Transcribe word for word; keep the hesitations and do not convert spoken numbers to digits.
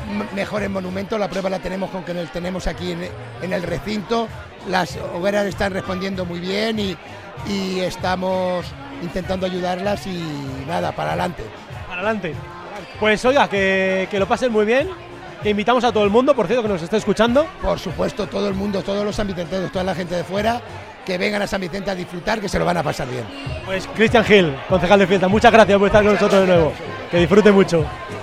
mejores monumentos. La prueba la tenemos con que nos tenemos aquí en, en el recinto. Las hogueras están respondiendo muy bien y, y estamos intentando ayudarlas y nada, para adelante. Para adelante. Pues oiga, que, que lo pasen muy bien, que invitamos a todo el mundo, por cierto, que nos esté escuchando. Por supuesto, todo el mundo, todos los sanvicenteros, toda la gente de fuera, que vengan a San Vicente a disfrutar, que se lo van a pasar bien. Pues Cristian Gil, concejal de fiesta, muchas gracias por estar con nosotros de nuevo. Que disfrute mucho.